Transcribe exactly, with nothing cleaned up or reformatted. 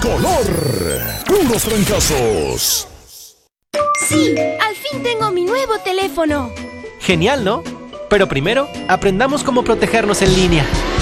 color. Puros trancazos. ¡Sí! ¡Al fin tengo mi nuevo teléfono! Genial, ¿no? Pero primero, aprendamos cómo protegernos en línea.